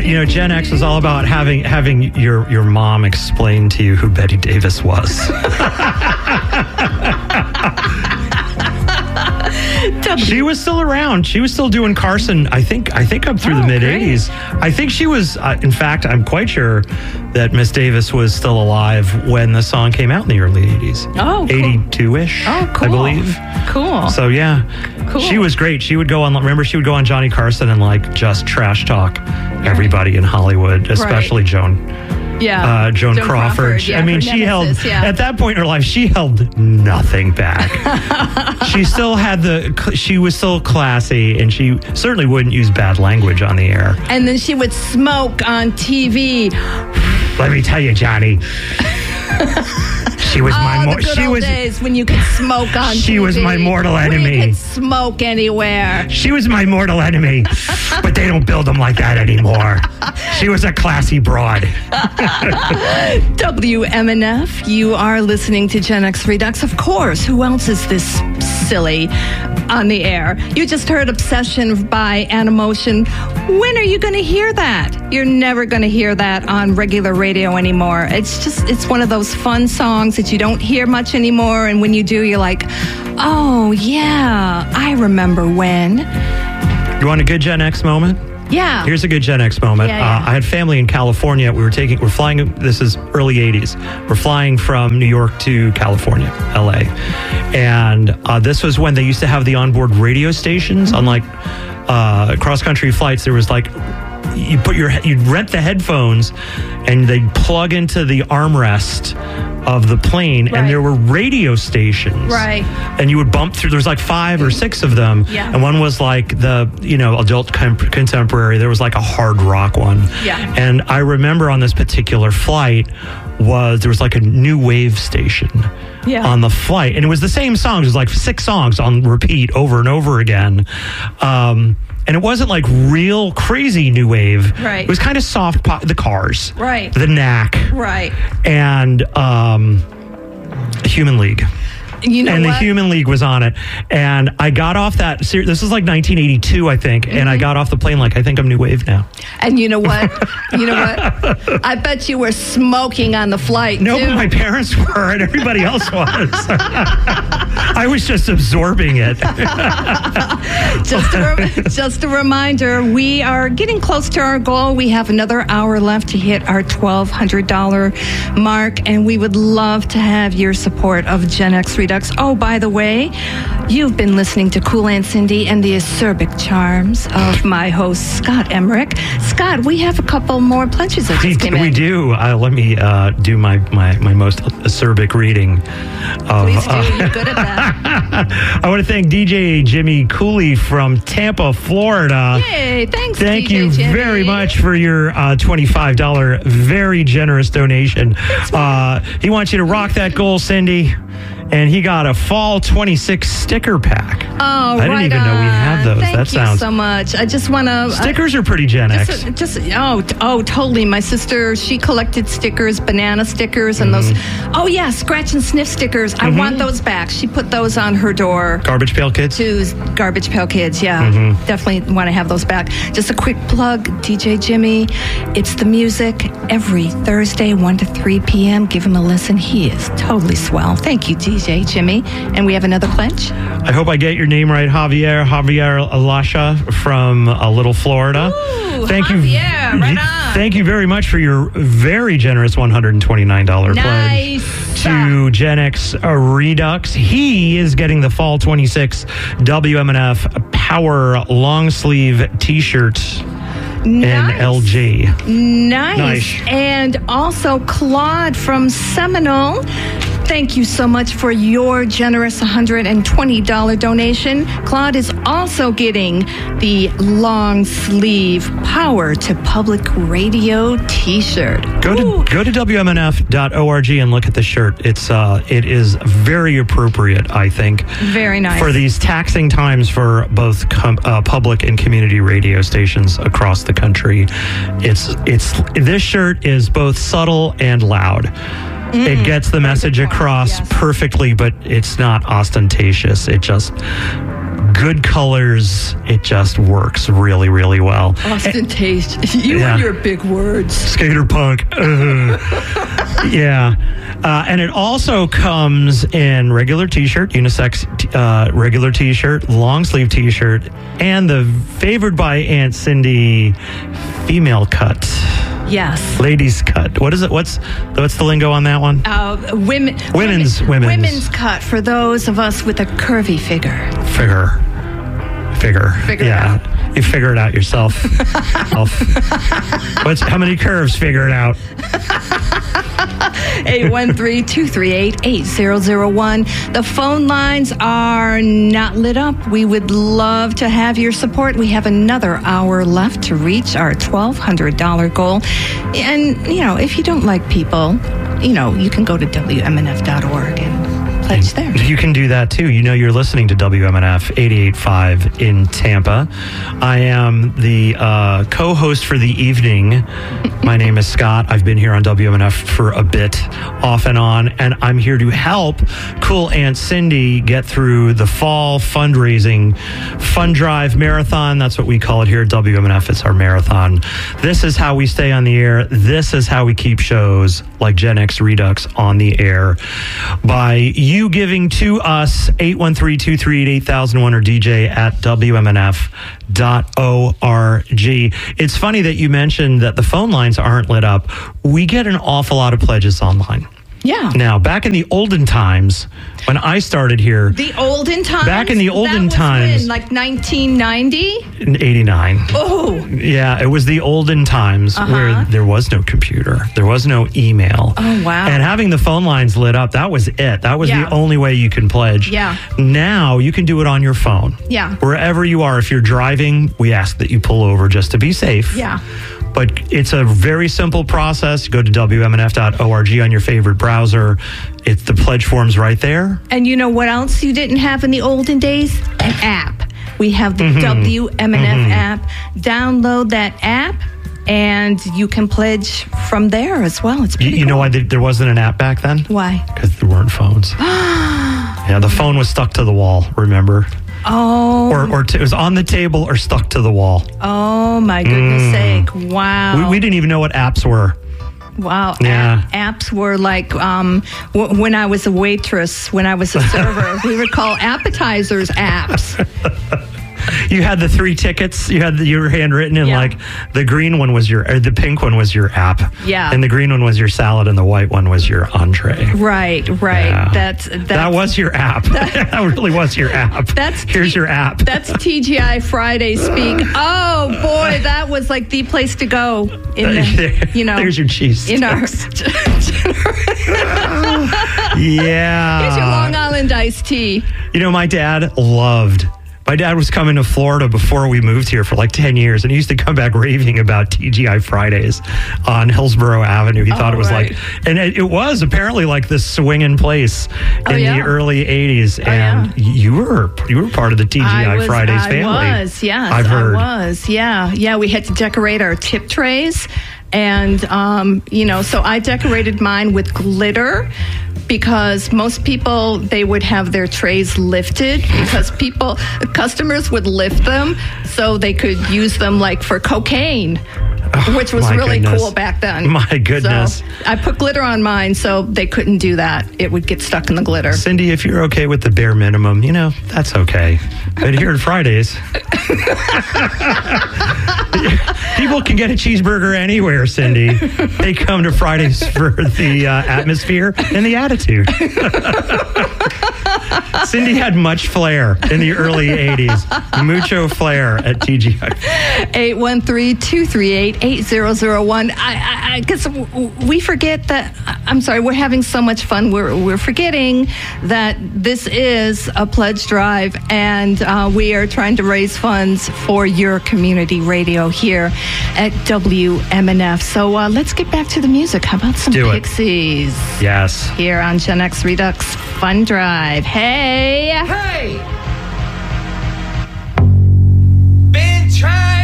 Gen X was all about having your mom explain to you who Betty Davis was. She was still around. She was still doing Carson. I think up through the mid '80s. I think she was. In fact, I'm quite sure that Miss Davis was still alive when the song came out in the early '80s. Oh, cool. 82-ish. Oh, cool. I believe. Cool. So yeah, cool. She was great. She would go on. Remember, she would go on Johnny Carson and like just trash talk everybody in Hollywood, especially Joan. Yeah, Joan Crawford. Yeah, I mean, she held, at that point in her life, she held nothing back. She still had she was still classy, and she certainly wouldn't use bad language on the air. And then she would smoke on TV. Let me tell you, Johnny. She was days when you could smoke on TV. She was my mortal enemy. You could smoke anywhere. She was my mortal enemy, but they don't build them like that anymore. She was a classy broad. WMNF, you are listening to Gen X Redux. Of course, who else is this silly on the air? You just heard Obsession by Animotion. When are you going to hear that? You're never going to hear that on regular radio anymore. It's one of those fun songs that you don't hear much anymore, and when you do, you're like, oh yeah, I remember when. You want a good Gen X moment? Yeah. Here's a good Gen X moment. Yeah. I had family in California. We're flying, this is early 80s. We're flying from New York to California, LA. And this was when they used to have the onboard radio stations on like cross-country flights. There was like, you'd rent the headphones and they'd plug into the armrest of the plane, and there were radio stations. Right. And you would bump through, there's like 5 or 6 of them. Yeah. And one was like the, adult contemporary. There was like a hard rock one. Yeah. And I remember on this particular flight there was like a new wave station on the flight. And it was the same songs. It was like 6 songs on repeat over and over again. And it wasn't like real crazy new wave. Right. It was kind of soft pop, the Cars. Right. The Knack. Right. And Human League. The Human League was on it. And I got off that, this is like 1982, I think. And I got off the plane like, I think I'm new wave now. And you know what? I bet you were smoking on the flight, No, too. but my parents were and everybody else was. I was just absorbing it. Just a reminder, we are getting close to our goal. We have another hour left to hit our $1,200 mark, and we would love to have your support of Gen X Redux. Oh, by the way, you've been listening to Cool Aunt Cindy and the acerbic charms of my host, Scott Emmerich. Scott, we have a couple more pledges that just came in. We do. Let me do my most acerbic reading. Please do. You're good at that. I want to thank DJ Jimmy Cooley from Tampa, Florida. Yay, thanks, Thank DJ you Jimmy. very much for your $25 very generous donation. He wants you to rock that goal, Cindy. And he got a fall 26 sticker pack. Oh, I didn't even know we had those. Thank you so much. I just want to... Stickers are pretty Gen X. Totally. My sister, she collected stickers, banana stickers, and those... Oh, yeah, scratch and sniff stickers. I want those back. She put those on her door. Garbage Pail Kids? To Garbage Pail Kids, yeah. Definitely want to have those back. Just a quick plug, DJ Jimmy. It's the music every Thursday, 1 to 3 p.m. Give him a listen. He is totally swell. Thank you, DJ Jimmy. And we have another pledge. I hope I get your name right, Javier Alasha from Little Florida. Ooh, thank Javier, you. Right on. Thank you very much for your very generous $129 pledge to Gen X Redux. He is getting the Fall 26 WMNF Power Long Sleeve T-shirt. Nice. And LG. Nice. And also Claude from Seminole. Thank you so much for your generous $120 donation. Claude is also getting the long sleeve Power to Public Radio T-shirt. Go to WMNF.org and look at the shirt. It is very appropriate, I think. Very nice. For these taxing times for both public and community radio stations across the country. This shirt is both subtle and loud. It gets the message across perfectly, but it's not ostentatious. It just good colors. It just works really, really well. Ostentatious. You and your big words. Skater punk. Yeah. And it also comes in regular t-shirt, unisex regular t-shirt, long sleeve t-shirt, and the favored by Aunt Cindy female cut. Yes. Ladies cut. What is it? What's the lingo on that one? Women's cut for those of us with a curvy figure. Figure. Yeah. It out. You figure it out yourself. How many curves? Figure it out. 813-238-8001. The phone lines are not lit up. We would love to have your support. We have another hour left to reach our $1,200 goal. And, if you don't like people, you can go to WMNF.org and pledge there. You can do that too. You're listening to WMNF 88.5 in Tampa. I am the co-host for the evening. My name is Scott. I've been here on WMNF for a bit, off and on, and I'm here to help cool Aunt Cindy get through the fall fundraising fund drive marathon. That's what we call it here at WMNF. It's our marathon. This is how we stay on the air. This is how we keep shows like Gen X Redux on the air, by you giving to us 813-238-8001 or DJ at WMNF.org. It's funny that you mentioned that the phone lines aren't lit up. We get an awful lot of pledges online. Yeah. Now, back in the olden times, when I started here. The olden times? Back in the olden times. When, like 1990? 89. Oh. Yeah, it was the olden times where there was no computer. There was no email. Oh, wow. And having the phone lines lit up, that was it. That was the only way you can pledge. Yeah. Now, you can do it on your phone. Yeah. Wherever you are. If you're driving, we ask that you pull over just to be safe. Yeah. But it's a very simple process. You go to WMNF.org on your favorite browser. It's the pledge forms right there. And you know what else you didn't have in the olden days? An app. We have the WMNF app. Download that app, and you can pledge from there as well. It's pretty You know why there wasn't an app back then? Why? Because there weren't phones. Yeah, the phone was stuck to the wall, remember? Oh. Or it was on the table or stuck to the wall. Oh, my goodness sake. Wow. We didn't even know what apps were. Wow. Yeah. Apps were like, when I was a waitress, when I was a server, we would call appetizers apps. You had the 3 tickets. You had your handwritten, and like the green one was the pink one was your app. Yeah. And the green one was your salad, and the white one was your entree. Right. Yeah. That was your app. That really was your app. Here's your app. That's TGI Friday speak. Oh boy, that was like the place to go. There's your cheese. In our. Yeah. Here's your Long Island iced tea. My dad was coming to Florida before we moved here for like 10 years, and he used to come back raving about TGI Fridays on Hillsborough Avenue. He thought it was and it was apparently like this swinging place in the early 80s. And you were part of the TGI Fridays family. I was, yes. I've heard. I was, yeah. Yeah, we had to decorate our tip trays. And, so I decorated mine with glitter, because most people, they would have their trays lifted because customers would lift them so they could use them like for cocaine, which was really cool back then. My goodness. So I put glitter on mine so they couldn't do that. It would get stuck in the glitter. Cindy, if you're okay with the bare minimum, that's okay. But here at Fridays, people can get a cheeseburger anywhere, Cindy. They come to Fridays for the atmosphere and the attitude. Cindy had much flair in the early 80s. Mucho flair at TGI. 813-238-8001. I guess we forget that. I'm sorry, we're having so much fun. We're forgetting that this is a pledge drive, and we are trying to raise funds for your community radio here at WMNF. So let's get back to the music. How about some Pixies? Yes. Here on Gen X Redux Fun Drive. Hey! Hey! Been trying